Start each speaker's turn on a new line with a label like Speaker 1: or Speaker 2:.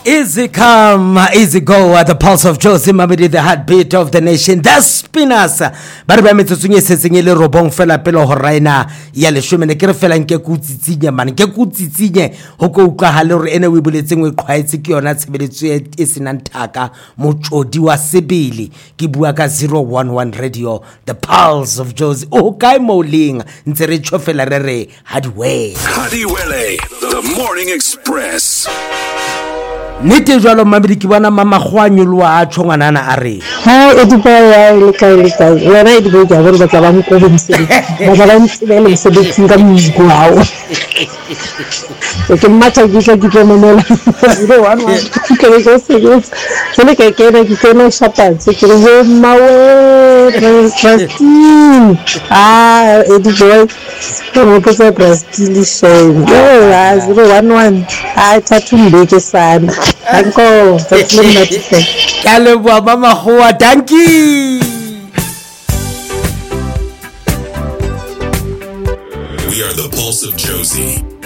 Speaker 1: Easy come, easy go at the pulse of Josie Mamedi, the heartbeat of the nation. The Spinners. Ba re ba metsotsong setseng le robong fela pele ho raina ya leshome ne ke re fela nke kutsitsinya man ke kutsitsinya ho ko utlwa ha le re ene we boletseng we qhwaetse ke yona tshebeletso e senang thaka motsodi wa sebele ke bua ka 011 radio the pulse of Josie o kae moling ntse re tshofela re re hadiwele
Speaker 2: the morning express.
Speaker 1: Nete jwalo Mamedi ke bona mama khwanyo lwa a tshongana a re
Speaker 3: ha e dipa ya le ka wena e dibo ja gore ba tla ba mo mosebetsi ba tla ba ntse le mosebetsi ka muzgo hao ke mmatha ke tlomonela zero one ke le go sebetsa sele ke kena shapatse ke re mawe Brastil e dibo ko ke se Brastil shame 011 thathumbe ke sana Uncle, that's
Speaker 1: Kalebo mama hoa, thank you.
Speaker 2: We are the pulse of Josie.